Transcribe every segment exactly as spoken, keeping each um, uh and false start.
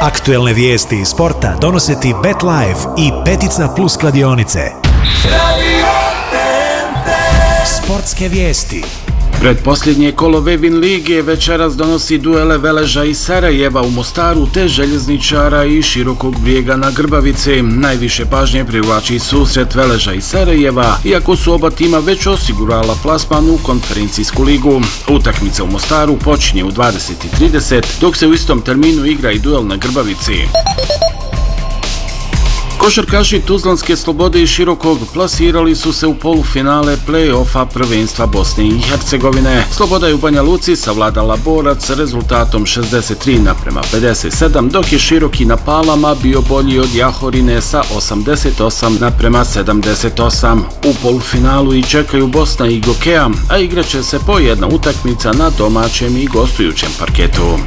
Aktuelne vijesti iz sporta donose ti BetLife i Petica Plus kladionice. Sportske vijesti. Predposljednje kolo Vevin lige večeras donosi duele Veleža i Sarajeva u Mostaru te Željezničara i Širokog Brijega na Grbavici. Najviše pažnje privlači susret Veleža i Sarajeva, iako su oba tima već osigurala plasman u konferencijsku ligu. Utakmica u Mostaru počinje u dvadeset i trideset, dok se u istom terminu igra i duel na Grbavici. Košarkaši Tuzlanske Slobode i Širokog plasirali su se u polufinale play-offa prvenstva Bosne i Hercegovine. Sloboda je u Banja Luci savladala Borac rezultatom šezdeset tri naprema pedeset sedam, dok je Široki na Palama bio bolji od Jahorine sa osamdeset osam naprema sedamdeset osam. U polufinalu i čekaju Bosna i Gokeja, a igraće se po jedna utakmica na domaćem i gostujućem parketu.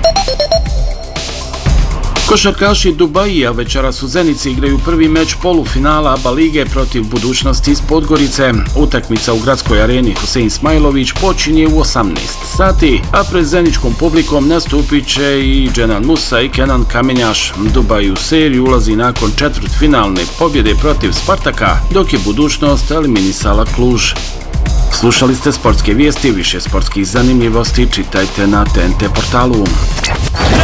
Košarkaši Dubajija večeras u Zenici igraju prvi meč polufinala ABA lige protiv Budućnosti iz Podgorice. Utakmica u gradskoj areni Husein Smajlović počinje u osamnaest sati, a pred zeničkom publikom nastupit će i Dženan Musa i Kenan Kamenjaš. Dubaj u seriju ulazi nakon četvrtfinalne pobjede protiv Spartaka, dok je Budućnost eliminisala Kluž. Slušali ste sportske vijesti, više sportskih zanimljivosti čitajte na T N T portalu.